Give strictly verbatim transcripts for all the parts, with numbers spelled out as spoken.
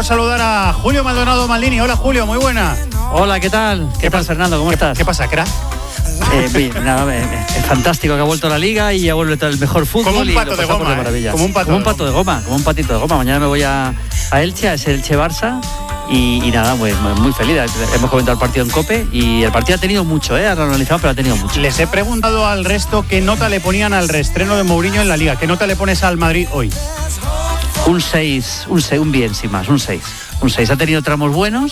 saludar a Julio Maldonado Maldini. Hola, Julio, muy buena. Hola, ¿qué tal? ¿Qué, ¿Qué tal, Fernando? ¿Cómo ¿Qué, estás? ¿Qué pasa, crack? Eh, bien, nada, eh, es fantástico que ha vuelto la Liga y ya vuelve el mejor fútbol. Como un pato y de goma, de ¿eh? maravillas. Como un pato, como un de, pato goma. de goma, como un patito de goma. Mañana me voy a, a Elche, a ese Elche Barça. Y, y nada, pues muy feliz. Hemos comentado el partido en COPE y el partido ha tenido mucho, ¿eh? Lo analizamos, pero ha tenido mucho. Les he preguntado al resto qué nota le ponían al reestreno de Mourinho en la Liga. ¿Qué nota le pones al Madrid hoy? Un seis, un seis, un bien, sin más, un seis. Un seis. Ha tenido tramos buenos,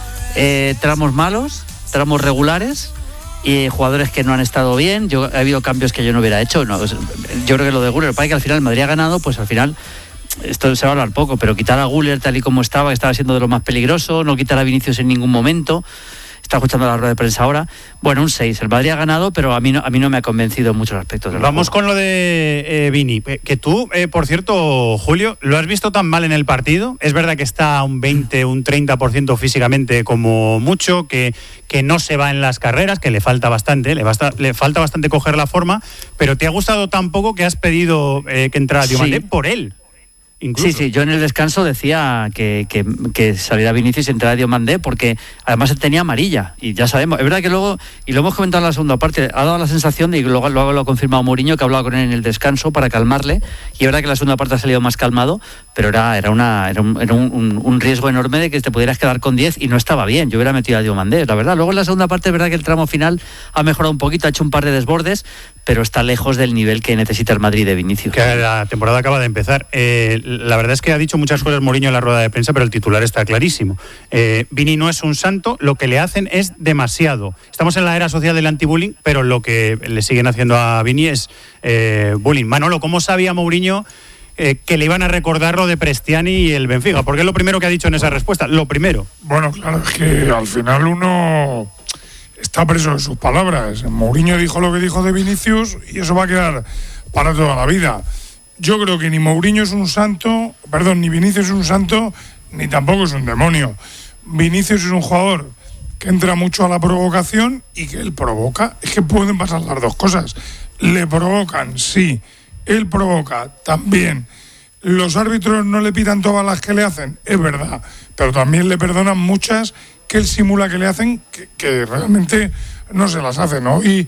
eh, tramos malos, tramos regulares y jugadores que no han estado bien. Yo, ha habido cambios que yo no hubiera hecho. No, yo creo que lo de Güler, para que al final el Madrid ha ganado, pues al final... Esto se va a hablar poco, pero quitar a Güler tal y como estaba, que estaba siendo de lo más peligroso, no quitar a Vinicius en ningún momento. Está escuchando la rueda de prensa ahora. Bueno, un seis. El Madrid ha ganado, pero a mí no, a mí no me ha convencido en muchos aspectos. Vamos juego. con lo de eh, Vini. Que tú, eh, por cierto, Julio, ¿lo has visto tan mal en el partido? Es verdad que está un veinte, un treinta por ciento físicamente como mucho, que, que no se va en las carreras, que le falta bastante, le, basta, le falta bastante coger la forma, pero ¿te ha gustado tan poco que has pedido eh, que entrara Diomandé sí. por él? Incluso. Sí, sí, yo en el descanso decía que, que, que saliera Vinicius y entrara Diomandé porque además él tenía amarilla y ya sabemos, es verdad que luego, y lo hemos comentado en la segunda parte, ha dado la sensación de, y luego, luego lo ha confirmado Mourinho, que ha hablado con él en el descanso para calmarle, y es verdad que la segunda parte ha salido más calmado, pero era, era, una, era, un, era un, un, un riesgo enorme de que te pudieras quedar con diez y no estaba bien, yo hubiera metido a Diomandé, la verdad. Luego en la segunda parte es verdad que el tramo final ha mejorado un poquito, ha hecho un par de desbordes, pero está lejos del nivel que necesita el Madrid de Vinicius. Que la temporada acaba de empezar. Eh, la verdad es que ha dicho muchas cosas Mourinho en la rueda de prensa, pero el titular está clarísimo. Eh, Vini no es un santo, lo que le hacen es demasiado. Estamos en la era social del anti-bullying, pero lo que le siguen haciendo a Vini es eh, bullying. Manolo, ¿cómo sabía Mourinho eh, que le iban a recordar lo de Prestiani y el Benfica? Porque es lo primero que ha dicho en esa respuesta, lo primero. Bueno, claro, es que al final uno... está preso de sus palabras. Mourinho dijo lo que dijo de Vinicius y eso va a quedar para toda la vida. Yo creo que ni Mourinho es un santo, perdón, ni Vinicius es un santo, ni tampoco es un demonio. Vinicius es un jugador que entra mucho a la provocación y que él provoca. Es que pueden pasar las dos cosas. Le provocan, sí. Él provoca, también. Los árbitros no le pitan todas las que le hacen, es verdad, pero también le perdonan muchas que él simula que le hacen, que, que realmente no se las hace, ¿no? Y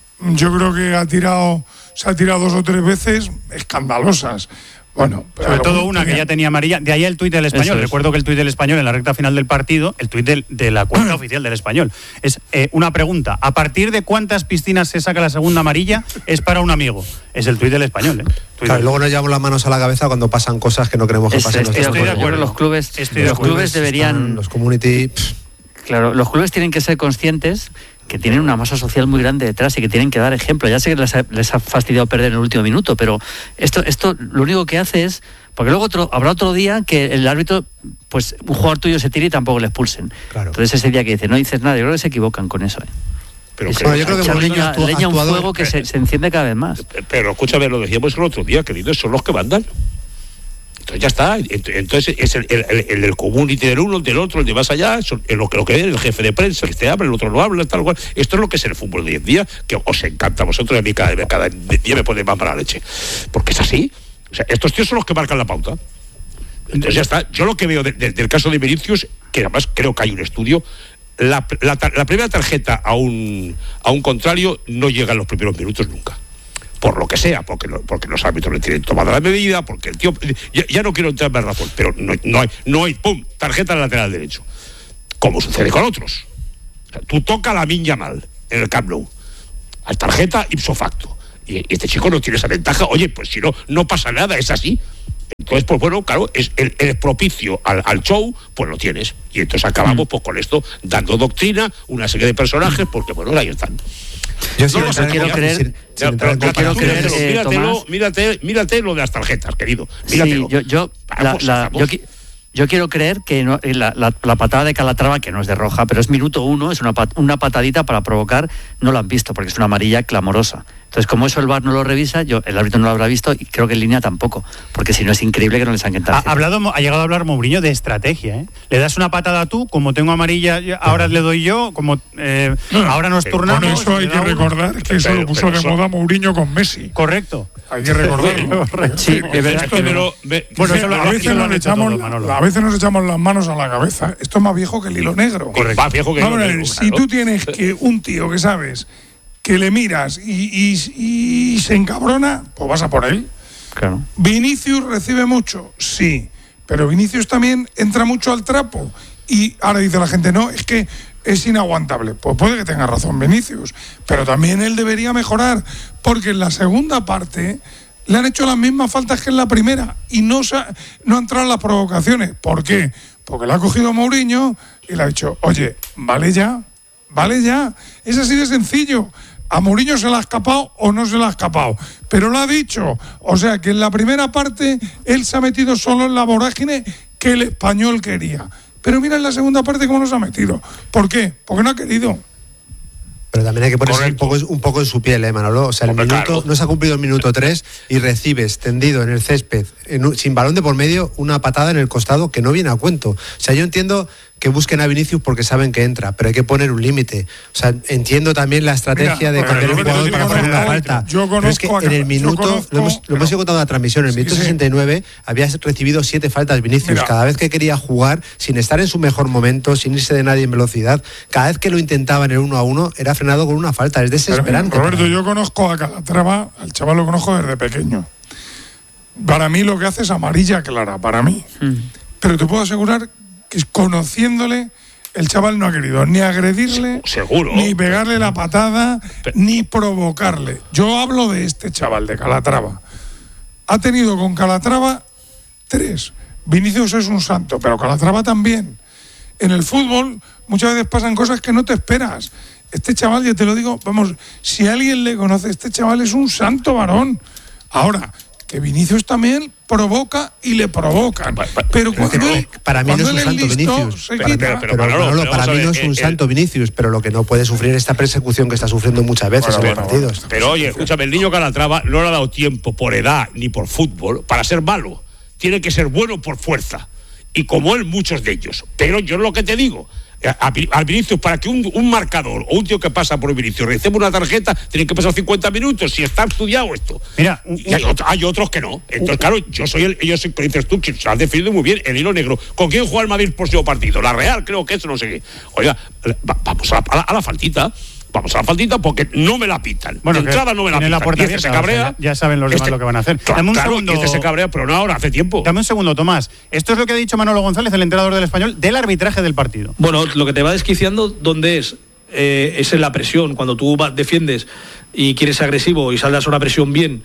yo creo que ha tirado, se ha tirado dos o tres veces escandalosas. Bueno, pero sobre todo una que ya tenía amarilla, de ahí el tuit del Español. Recuerdo que el tuit del Español en la recta final del partido, el tuit del, de la cuenta oficial del Español, es eh, una pregunta: ¿a partir de cuántas piscinas se saca la segunda amarilla? Es para un amigo. Es el tuit del Español, ¿eh? Claro, y luego nos llevamos las manos a la cabeza cuando pasan cosas que no queremos que es, pasen. Estoy, estoy de acuerdo, los clubes, estoy los clubes, clubes deberían... Están, los community... Pff. Claro, los clubes tienen que ser conscientes que tienen una masa social muy grande detrás y que tienen que dar ejemplo. Ya sé que les ha, les ha fastidiado perder en el último minuto, pero esto, esto lo único que hace es... Porque luego otro, habrá otro día que el árbitro, pues un jugador tuyo se tire y tampoco le expulsen. Claro. Entonces ese día que dice, no dices nada, yo creo que se equivocan con eso. ¿eh? Pero es, bueno, yo creo que echar leña, actua, leña un fuego que se, se enciende cada vez más. Pero escúchame, lo decíamos el otro día, queridos, son los que mandan. Entonces ya está, entonces es el, el, el, el del community del uno, el del otro, el de más allá, son lo que lo que es el jefe de prensa, que este habla, el otro no habla, tal cual. Esto es lo que es el fútbol de hoy en día, que os encanta a vosotros y a mí cada, cada día me pone más mala leche. Porque es así. O sea, estos tíos son los que marcan la pauta. Entonces ya está. Yo lo que veo de, de, del caso de Vinicius, que además creo que hay un estudio, la, la, la primera tarjeta a un, a un contrario no llega en los primeros minutos nunca. Por lo que sea, porque, no, porque los árbitros le tienen tomada la medida, porque el tío... Ya, ya no quiero entrar más razón, pero no, no hay, no hay, pum, tarjeta lateral derecho. Como sucede con otros. O sea, tú tocas la miña mal en el Camp Nou. Hay tarjeta ipso facto. Y este chico no tiene esa ventaja. Oye, pues si no, no pasa nada, es así. Entonces, pues bueno, claro, es el, el propicio al, al show, pues lo tienes. Y entonces acabamos pues con esto, dando doctrina, una serie de personajes, porque bueno, ahí están. Yo sí no, no, quiero creer, sin, ya, sin pero, pero, quiero creer, míratelo, eh, míratelo, Tomás, mírate, mírate lo de las tarjetas, querido. Míratelo. Sí, yo, yo, la, la, yo, yo quiero creer que no, la, la, la patada de Calatrava, que no es de roja, pero es minuto uno, es una, pat, una patadita para provocar, no lo han visto, porque es una amarilla clamorosa. Entonces, como eso el V A R no lo revisa, yo el árbitro no lo habrá visto y creo que en línea tampoco, porque si no es increíble que no le saquen tarjeta. Ha, hablado, ha llegado a hablar Mourinho de estrategia, ¿eh? Le das una patada tú, como tengo amarilla, ahora le doy yo, como eh, no, ahora nos turnamos. Con eso hay que recordar que eso lo puso de moda Mourinho con Messi. Correcto. Hay que recordarlo. Sí, es verdad. Bueno, a veces nos echamos, a veces nos echamos las manos a la cabeza. Esto es más viejo que el hilo negro. Correcto. Más viejo que el hilo negro. Si tú tienes que un tío que sabes que le miras y, y, y se encabrona, pues vas a por él. Claro. Vinicius recibe mucho, sí, pero Vinicius también entra mucho al trapo. Y ahora dice la gente, no, es que es inaguantable. Pues puede que tenga razón Vinicius, pero también él debería mejorar, porque en la segunda parte le han hecho las mismas faltas que en la primera y no, ha, no han entrado en las provocaciones. ¿Por qué? Porque le ha cogido Mourinho y le ha dicho, oye, vale ya, vale ya. Es así de sencillo. A Mourinho se le ha escapado o no se le ha escapado, pero lo ha dicho. O sea que en la primera parte él se ha metido solo en la vorágine que el Español quería. Pero mira en la segunda parte cómo nos ha metido. ¿Por qué? Porque no ha querido. Pero también hay que ponerse un poco, un poco en su piel, ¿eh, Manolo? O sea, el Hombre, minuto, claro. no se ha cumplido el minuto tres y recibes tendido en el césped, en un, sin balón de por medio, una patada en el costado que no viene a cuento. O sea, yo entiendo que busquen a Vinicius porque saben que entra, pero hay que poner un límite. O sea, entiendo también la estrategia Mira, de cambiar el jugador para hacer una falta. Yo pero es que a, en el minuto, conozco, lo hemos, lo hemos ido contando en la transmisión, en el minuto sí, sesenta y nueve sí. había recibido siete faltas Vinicius. Mira. Cada vez que quería jugar, sin estar en su mejor momento, sin irse de nadie en velocidad, cada vez que lo intentaba en el uno a uno, era frenado con una falta. Es desesperante. Pero, Roberto, yo conozco a Calatrava, al chaval lo conozco desde pequeño. Para mí lo que hace es amarilla clara, para mí. Mm. Pero te puedo asegurar que conociéndole, el chaval no ha querido ni agredirle, seguro, ni pegarle la patada, pero, ni provocarle. Yo hablo de este chaval, de Calatrava. Ha tenido con Calatrava tres. Vinicius es un santo, pero Calatrava también. En el fútbol muchas veces pasan cosas que no te esperas. Este chaval, ya te lo digo, vamos, si alguien le conoce, este chaval es un santo varón. Ahora, que Vinicius también provoca y le provocan. Pero cuando él, para mí no es un santo listo, Vinicius. Pero, pero, pero, pero, Manolo, Manolo, para mí no es un el, santo Vinicius, pero lo que no puede sufrir es esta persecución que está sufriendo muchas veces bueno, en los bueno, partidos. Bueno, pero oye, escúchame, el niño Calatrava no le ha dado tiempo por edad ni por fútbol para ser malo. Tiene que ser bueno por fuerza. Y como él, muchos de ellos. Pero yo lo que te digo, al Vinicius, para que un, un marcador o un tío que pasa por el Vinicius reciba una tarjeta, tiene que pasar cincuenta minutos, si está estudiado esto. Mira, y hay, otro, hay otros que no. Entonces, claro, yo soy el, yo soy, dices tú, que se has definido muy bien, el hilo negro. ¿Con quién juega el Madrid el próximo partido? La Real, creo que eso, no sé qué. Oiga, vamos a, a, la, a la faltita. Vamos a la faltita porque no me la pitan. Bueno, de entrada no me la pitan. La puerta y este se cabrea. Ya, ya saben los demás este, lo que van a hacer. Claro, Dame un claro, segundo. Y este se cabrea, pero no ahora, hace tiempo. Dame un segundo, Tomás. Esto es lo que ha dicho Manolo González, el entrenador del Español, del arbitraje del partido. Bueno, lo que te va desquiciando, ¿dónde es? Eh, es en la presión. Cuando tú defiendes y quieres ser agresivo y saldas a una presión bien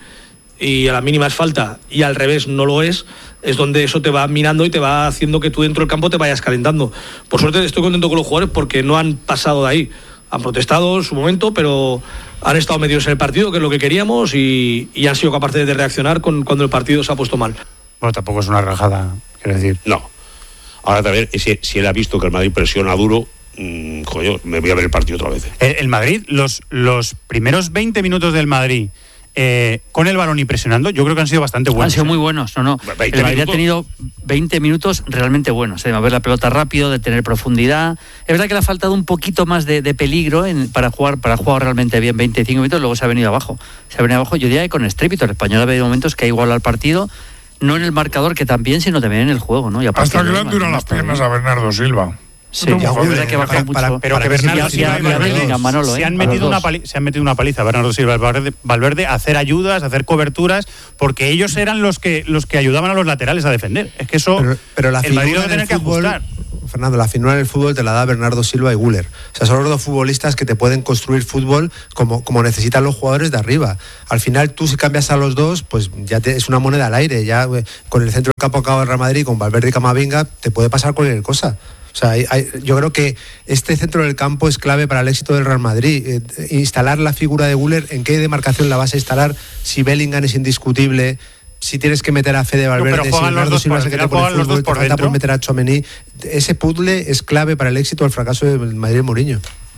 y a la mínima es falta y al revés no lo es, es donde eso te va minando y te va haciendo que tú dentro del campo te vayas calentando. Por suerte estoy contento con los jugadores porque no han pasado de ahí. Han protestado en su momento, pero han estado metidos en el partido, que es lo que queríamos, y, y han sido capaces de reaccionar con, cuando el partido se ha puesto mal. Bueno, tampoco es una rajada, quiero decir. No. Ahora también, si, si él ha visto que el Madrid presiona duro, mmm, coño, me voy a ver el partido otra vez. El, el Madrid, los, los primeros veinte minutos del Madrid, Eh, con el balón y presionando, yo creo que han sido bastante buenos. Han sido muy buenos, no, no. El Madrid ha tenido veinte minutos realmente buenos, de mover la pelota rápido, de tener profundidad. Es verdad que le ha faltado un poquito más de, de peligro en, para jugar para jugar realmente bien veinticinco minutos, luego se ha venido abajo. Se ha venido abajo, yo diría que con estrépito. El Español ha habido momentos que ha igualado al partido, no en el marcador que también, sino también en el juego, ¿no? Y hasta que le han durado las piernas a Bernardo Silva. Sí, ya, es verdad que baja mucho. Para, pero para que Bernardo sí, Silva y Manolo, se, han metido una pali- se han metido una paliza Bernardo Silva y Valverde, Valverde a hacer ayudas, a hacer coberturas, porque ellos eran los que los que ayudaban a los laterales a defender. Es que eso pero, pero la el Madrid lo va a tener que ajustar. Fernando, la figura en el fútbol te la da Bernardo Silva y Güler. O sea, son los dos futbolistas que te pueden construir fútbol como, como necesitan los jugadores de arriba. Al final, tú si cambias a los dos, pues ya te, es una moneda al aire. Ya con el centro del campo acaba el Real Madrid, con Valverde y Camavinga, te puede pasar cualquier cosa. O sea, hay, hay, yo creo que este centro del campo es clave para el éxito del Real Madrid. Eh, instalar la figura de Güler, ¿en qué demarcación la vas a instalar? Si Bellingham es indiscutible, si tienes que meter a Fede Valverde, no, pero si Bernardo Silva se que te pone los dos por te falta por meter a Tchouaméni, ese puzzle es clave para el éxito o el fracaso del Madrid de Mourinho.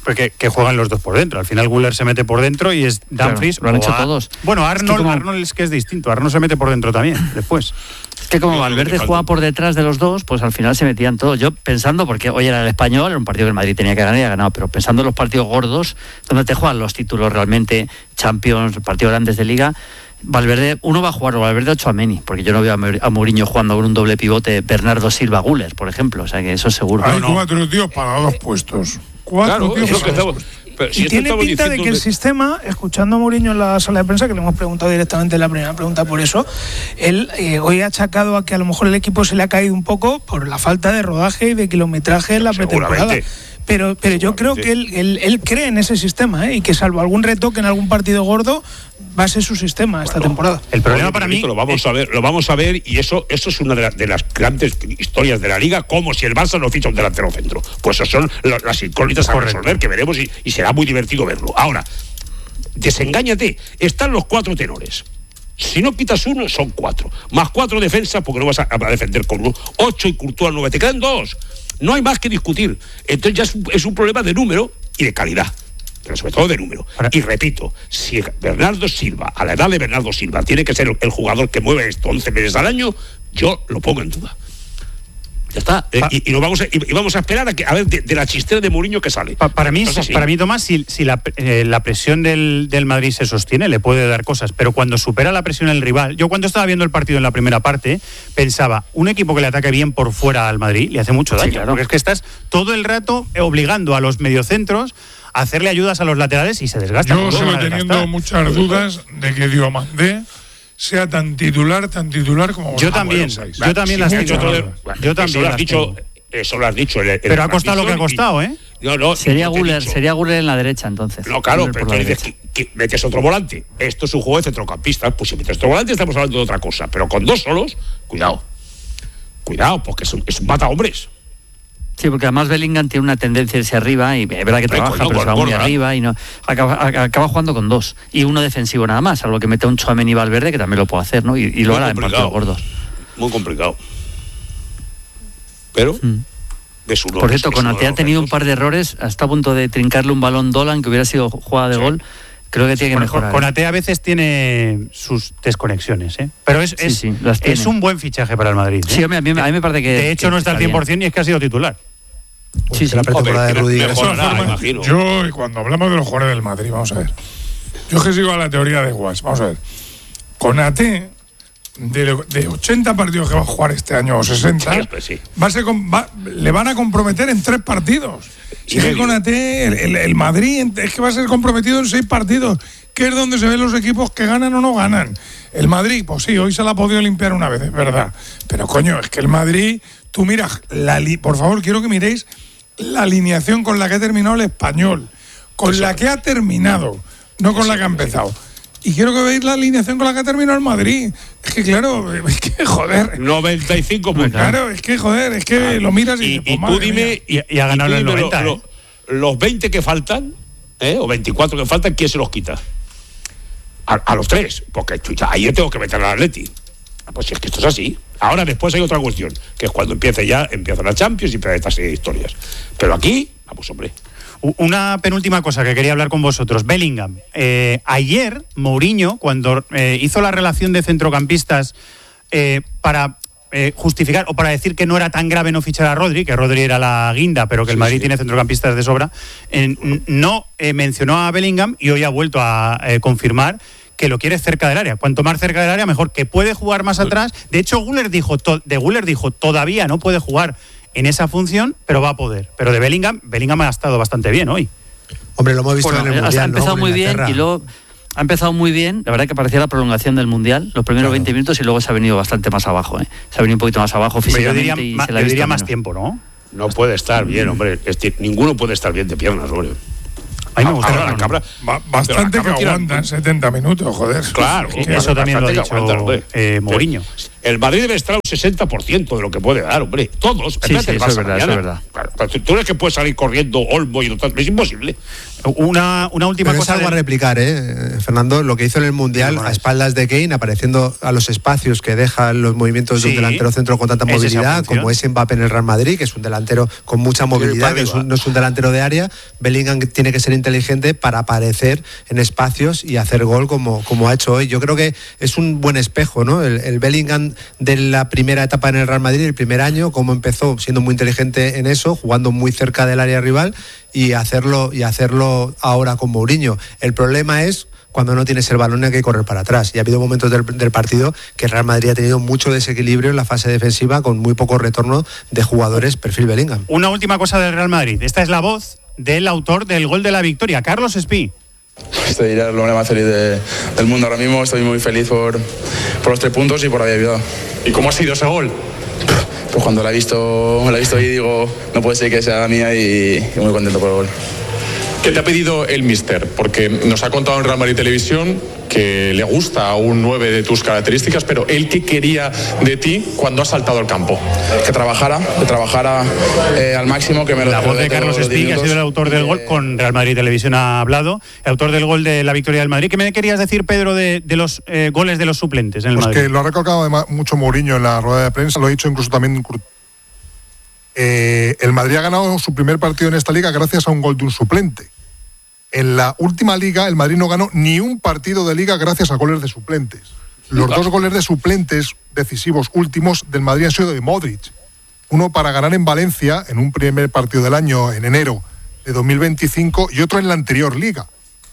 que, que juegan los dos por dentro. Al final Güler se mete por dentro y es Dumfries. Claro, lo han hecho a... todos. Bueno, Arnold es, que como... Arnold es que es distinto. Arnold se mete por dentro también, después. Es que como Valverde jugaba por detrás de los dos, pues al final se metían todos. Yo pensando, porque hoy era el Español, era un partido que el Madrid tenía que ganar y ha ganado, pero pensando en los partidos gordos, donde te juegan los títulos realmente, Champions, partidos grandes de Liga, Valverde, uno va a jugar Valverde o Tchouaméni, porque yo no veo a Mourinho jugando con un doble pivote Bernardo Silva Güler, por ejemplo, o sea que eso es seguro. Hay no, no. cuatro tíos para dos puestos. Cuatro claro, tíos es para lo dos que puestos. Pero si y tiene pinta de que el sistema, escuchando a Mourinho en la sala de prensa, que le hemos preguntado directamente en la primera pregunta por eso, él eh, hoy ha achacado a que a lo mejor el equipo se le ha caído un poco por la falta de rodaje y de kilometraje en la pretemporada. Pero, pero yo creo que él, él, él cree en ese sistema, ¿eh? Y que salvo algún retoque en algún partido gordo, va a ser su sistema bueno, esta temporada. El problema para mí lo vamos a ver, lo vamos a ver y eso, eso es una de, la, de las grandes historias de la liga, como si el Barça no ficha un delantero centro. Pues eso son la, las incógnitas a resolver que veremos y, y será muy divertido verlo. Ahora, desengáñate, están los cuatro tenores. Si no quitas uno, son cuatro. Más cuatro defensas, porque no vas a, a defender con uno. Ocho y Courtois nueve. Te quedan dos. No hay más que discutir. Entonces ya es un, es un problema de número y de calidad. Pero sobre todo de número. Y repito, si Bernardo Silva, a la edad de Bernardo Silva, tiene que ser el, el jugador que mueve esto once meses al año, yo lo pongo en duda. Ya está. Eh, y, y, lo vamos a, y, y vamos a esperar a, que, a ver de, de la chistera de Mourinho que sale. Pa, para, mí, para mí, Tomás, si, si la, eh, la presión del, del Madrid se sostiene, le puede dar cosas. Pero cuando supera la presión el rival, yo cuando estaba viendo el partido en la primera parte, pensaba, un equipo que le ataque bien por fuera al Madrid le hace mucho daño. Sí, claro. Porque es que estás todo el rato obligando a los mediocentros a hacerle ayudas a los laterales y se desgasta. Yo sigo teniendo muchas dudas de que Diomandé sea tan titular, tan titular como... Yo también, yo también las tengo. Yo también las dicho, eso lo has dicho. El, el Pero ha costado lo que ha costado, ¿eh? No, no, sería Güler, sería Güler en la derecha, entonces. No, claro, pero tú dices que, que metes otro volante. Esto es un juego de centrocampista. Pues si metes otro volante estamos hablando de otra cosa. Pero con dos solos, cuidado. Cuidado, porque es un, es un mata hombres. Sí, porque además Bellingham tiene una tendencia hacia arriba y es verdad que trabaja, no, pero se va muy arriba y no acaba, acaba jugando con dos y uno defensivo nada más, salvo que mete un Tchouaméni y Valverde que también lo puede hacer, ¿no? Y, y lo hará en partidos gordos. Muy complicado. Pero mm. es uno. Por cierto, Konaté ha tenido un par de errores, hasta a punto de trincarle un balón Dolan que hubiera sido jugada de sí. gol. Creo que tiene que mejorar. Konaté a veces tiene sus desconexiones, ¿eh? Pero es, es, sí, sí, es un buen fichaje para el Madrid, ¿eh? Sí, a mí, a mí, a mí me parece que... De hecho que no está al cien por ciento bien. Y es que ha sido titular. Pues sí, sí, la pretemporada de Rudiger. Imagino. Yo, y cuando hablamos de los jugadores del Madrid, vamos a ver. Yo es que sigo a la teoría de Guas. Vamos a ver. Konaté, de, de ochenta partidos que va a jugar este año, o sesenta, sí, pues sí. va a ser, va, le van a comprometer en tres partidos. Si es que Konaté, el, el, el Madrid, es que va a ser comprometido en seis partidos, que es donde se ven los equipos que ganan o no ganan. El Madrid, pues sí, hoy se la ha podido limpiar una vez, es verdad. Pero coño, es que el Madrid... Tú miras, la li- por favor, quiero que miréis la alineación con la que ha terminado el Español, con Eso. la que ha terminado, no con Eso. la que ha empezado. Y quiero que veáis la alineación con la que ha terminado el Madrid. Es que, claro, es que, joder. noventa y cinco puntos. Claro, es que, joder, es que ah. lo miras y... Y, pues, y tú dime... Y, y ha ganado el noventa, lo, ¿eh? lo, los veinte que faltan, ¿eh? o veinticuatro que faltan, ¿quién se los quita? A, a los tres, porque chucha, ahí yo tengo que meter al Atleti. Pues si es que esto es así. Ahora después hay otra cuestión, que es cuando empiece ya, empiezan la Champions y empiezan estas historias. Pero aquí, vamos, hombre. Una penúltima cosa que quería hablar con vosotros. Bellingham. Eh, ayer, Mourinho, cuando eh, hizo la relación de centrocampistas eh, para eh, justificar o para decir que no era tan grave no fichar a Rodri, que Rodri era la guinda, pero que el sí, Madrid sí. tiene centrocampistas de sobra, eh, no eh, mencionó a Bellingham y hoy ha vuelto a eh, confirmar que lo quiere cerca del área. Cuanto más cerca del área, mejor, que puede jugar más atrás. De hecho, Güler dijo, to- de Güler dijo, todavía no puede jugar en esa función, pero va a poder. Pero de Bellingham, Bellingham ha estado bastante bien hoy. Hombre, lo hemos visto bueno, en el Mundial, ha empezado ¿no? muy bien y luego ha empezado muy bien. La verdad que parecía la prolongación del Mundial, los primeros claro. veinte minutos y luego se ha venido bastante más abajo. ¿eh? Se ha venido un poquito más abajo físicamente. Yo diría, y ma- se la yo diría más menos. tiempo, ¿no? No puede estar bien, hombre. Este, ninguno puede estar bien de piernas, hombre. A mí me gusta la cabra. Ba- bastante que aguantan setenta minutos, joder. Claro, sí, eso también lo ha dicho aguanta, eh, Mourinho. El Madrid debe estar un sesenta por ciento de lo que puede dar, hombre. Todos. Sí, sí, eso es verdad, eso es verdad. Claro, tú no es que puedes salir corriendo Olmo y no, es imposible. Una, una última Pero cosa. es algo de... a replicar, ¿eh? Fernando, lo que hizo en el Mundial a espaldas de Kane, apareciendo a los espacios que dejan los movimientos Sí, de un delantero centro con tanta es esa movilidad, función. como es Mbappé en el Real Madrid, que es un delantero con mucha movilidad, que es un- no es un delantero de área. Bellingham tiene que ser inteligente para aparecer en espacios y hacer gol como, como ha hecho hoy. Yo creo que es un buen espejo, ¿no? El, el Bellingham de la primera etapa en el Real Madrid, el primer año, cómo empezó siendo muy inteligente en eso, jugando muy cerca del área rival, y hacerlo y hacerlo ahora con Mourinho. El problema es cuando no tienes el balón y hay que correr para atrás. Y ha habido momentos del, del partido que el Real Madrid ha tenido mucho desequilibrio en la fase defensiva, con muy poco retorno de jugadores perfil Bellingham. Una última cosa del Real Madrid. Esta es la voz del autor del gol de la victoria, Carlos Espí. Estoy el hombre más feliz de- del mundo ahora mismo. Estoy muy feliz por, por los tres puntos y por haber ayudado. ¿Y cómo ha sido ese gol? Pues cuando la he visto, la he visto y digo, no puede ser que sea mía, y, y muy contento por el gol. ¿Qué te ha pedido el míster? Porque nos ha contado en Real Madrid Televisión que le gusta un nueve de tus características, pero él, ¿qué quería de ti cuando has saltado al campo? Que trabajara, que trabajara eh, al máximo, que me lo La voz de tengo Carlos los Espí, que ha minutos. sido el autor del gol, con Real Madrid Televisión ha hablado, el autor del gol de la victoria del Madrid. ¿Qué me querías decir, Pedro, de, de los eh, goles de los suplentes en el Pues Madrid? que lo ha recalcado además mucho Mourinho en la rueda de prensa, lo ha dicho incluso también. Eh, el Madrid ha ganado su primer partido en esta liga gracias a un gol de un suplente. En la última liga, el Madrid no ganó ni un partido de liga gracias a goles de suplentes. Los dos goles de suplentes decisivos últimos del Madrid han sido de Modric. Uno para ganar en Valencia, en un primer partido del año, en enero de dos mil veinticinco, y otro en la anterior liga.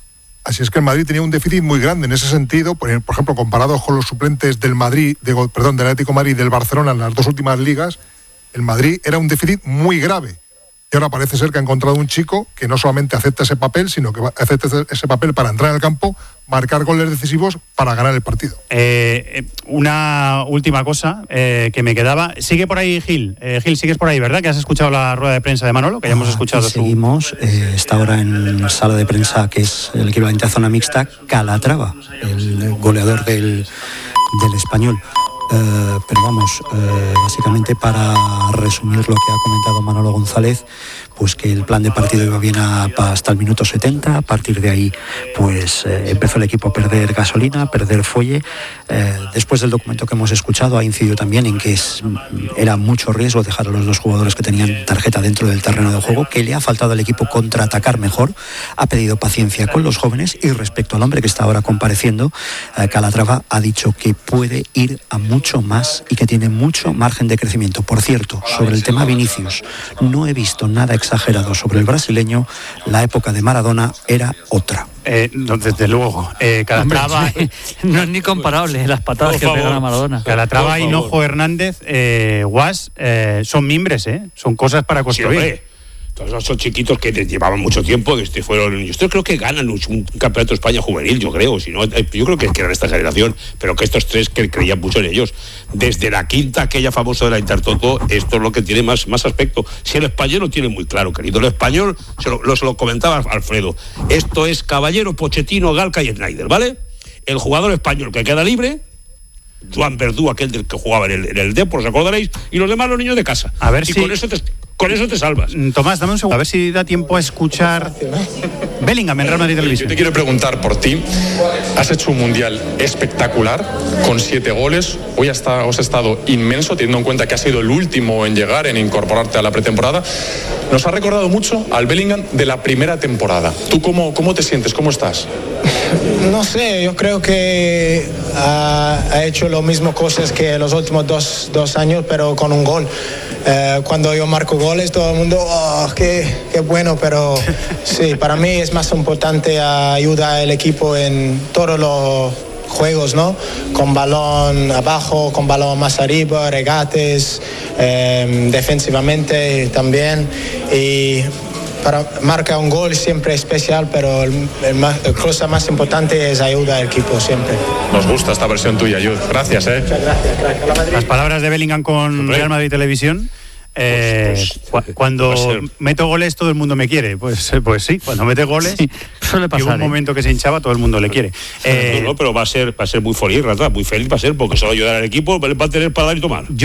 Así es que el Madrid tenía un déficit muy grande en ese sentido, por ejemplo, comparados con los suplentes del Madrid, de, perdón, del Atlético de Madrid y del Barcelona en las dos últimas ligas, el Madrid era un déficit muy grave. Y ahora parece ser que ha encontrado un chico que no solamente acepta ese papel, sino que acepta ese papel para entrar al campo, marcar goles decisivos para ganar el partido. Eh, una última cosa eh, que me quedaba. Sigue por ahí Gil. Eh, Gil, sigues por ahí, ¿verdad? Que has escuchado la rueda de prensa de Manolo, que ya hemos escuchado. Aquí seguimos. Eh, está ahora en sala de prensa, que es el equivalente a zona mixta, Calatrava, el goleador del, del Español. Eh, pero vamos, eh, básicamente para resumir lo que ha comentado Manolo González, pues que el plan de partido iba bien a, hasta el minuto setenta. A partir de ahí pues eh, empezó el equipo a perder gasolina, a perder fuelle. Eh, después del documento que hemos escuchado ha incidido también en que es, era mucho riesgo dejar a los dos jugadores que tenían tarjeta dentro del terreno de juego, que le ha faltado al equipo contraatacar mejor. Ha pedido paciencia con los jóvenes, y respecto al hombre que está ahora compareciendo, eh, Calatrava ha dicho que puede ir a mucho más y que tiene mucho margen de crecimiento. Por cierto, sobre el tema Vinicius, no he visto nada exagerado sobre el brasileño. La época de Maradona era otra. Eh, no, desde luego. Eh, Calatrava. Hombre, no es ni comparable las patadas Por que favor. pegan a Maradona. Calatrava, Hinojo, Hernández, eh, Guas, eh, son mimbres, ¿eh? Son cosas para Sí, construir. hombre. Todos esos chiquitos que llevaban mucho tiempo, desde fueron. Yo creo que ganan un, un campeonato de España juvenil, yo creo. Si no, yo creo que eran esta generación, pero que estos tres que creían mucho en ellos. Desde la quinta, aquella famosa de la Intertoto, esto es lo que tiene más, más aspecto. Si el español lo tiene muy claro, querido. El español, se lo, lo, se lo comentaba Alfredo. Esto es Caballero, Pochettino, Galca y Schneider, ¿vale? El jugador español que queda libre, Joan Verdú, aquel del que jugaba en el, en el Depor, ¿os acordaréis? Y los demás, los niños de casa. A ver y si... con eso te, con eso te salvas. Tomás, dame un segundo. A ver si da tiempo a escuchar Bellingham en Real Madrid Televisión. Yo te quiero preguntar por ti. Has hecho un mundial espectacular, con siete goles. Hoy hasta os ha estado inmenso, teniendo en cuenta que has sido el último en llegar, en incorporarte a la pretemporada. Nos ha recordado mucho al Bellingham de la primera temporada. ¿Tú cómo, cómo te sientes? ¿Cómo estás? No sé, yo creo que ha, ha hecho lo mismo cosas que los últimos dos, dos años, pero con un gol. Eh, cuando yo marco goles, todo el mundo, oh, qué, qué bueno, pero sí, para mí es más importante ayudar al equipo en todos los juegos, ¿no? Con balón abajo, con balón más arriba, regates, eh, defensivamente también. Y para marcar un gol siempre es especial, pero el, el más, la cosa más importante es ayudar al equipo siempre. Nos gusta esta versión tuya, Jude. Gracias, ¿eh? Muchas gracias, crack. Las palabras de Bellingham con Real Madrid Televisión. Eh, pues, cu- cuando meto goles todo el mundo me quiere. Pues, pues sí, cuando mete goles, Sí, suele que hubo pasar. un ¿eh? momento que se hinchaba, todo el mundo le quiere. Eh, no, no, pero va a ser, va a ser muy feliz, Rata, muy feliz va a ser, porque se va a ayudar al equipo, va a tener para dar y tomar. yo